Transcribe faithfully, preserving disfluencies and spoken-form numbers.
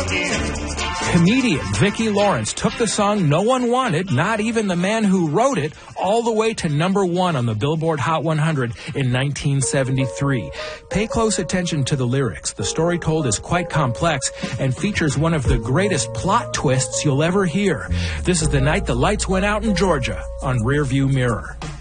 Comedian Vicki Lawrence took the song no one wanted, not even the man who wrote it, all the way to number one on the Billboard Hot one hundred in nineteen seventy-three. Pay close attention to the lyrics. The story told is quite complex and features one of the greatest plot twists you'll ever hear. This is the night the lights went out in Georgia on Rearview Mirror.